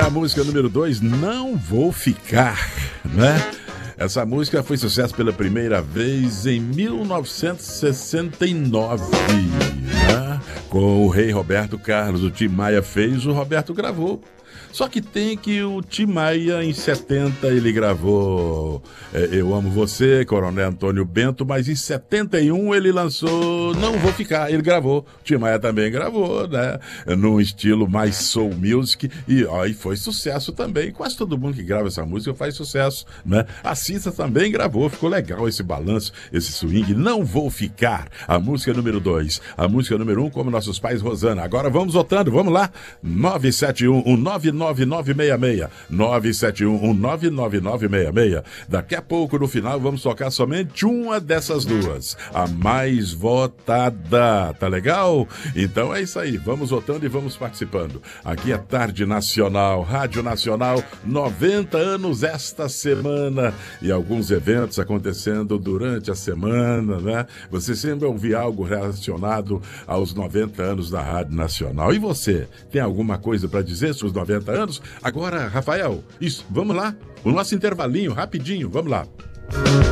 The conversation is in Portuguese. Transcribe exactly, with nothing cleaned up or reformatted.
a música número dois, Não Vou Ficar, né? Essa música foi sucesso pela primeira vez em mil novecentos e sessenta e nove, né? Com o rei Roberto Carlos. O Tim Maia fez, o Roberto gravou. Só que tem que o Tim Maia, em setenta, ele gravou é, Eu Amo Você, Coronel Antônio Bento, mas em setenta e um ele lançou Não Vou Ficar, ele gravou. O Tim Maia também gravou, né? Num estilo mais soul music, e, ó, e foi sucesso também. Quase todo mundo que grava essa música faz sucesso, né? A Cissa também gravou, ficou legal esse balanço, esse swing. Não Vou Ficar, a música número dois. A música número um, como nossos pais, Rosana. Agora vamos votando, vamos lá. nove sete um, um nove nove nove seis seis, nove sete um, um nove nove nove seis seis. Daqui a pouco, no final, vamos tocar somente uma dessas duas, a mais votada, tá legal? Então é isso aí, vamos votando e vamos participando. Aqui é Tarde Nacional, Rádio Nacional, noventa anos esta semana, e alguns eventos acontecendo durante a semana, né? Você sempre ouviu algo relacionado aos noventa anos da Rádio Nacional. E você, tem alguma coisa para dizer sobre os noventa anos? Agora, Rafael, isso, vamos lá, o nosso intervalinho, rapidinho, vamos lá.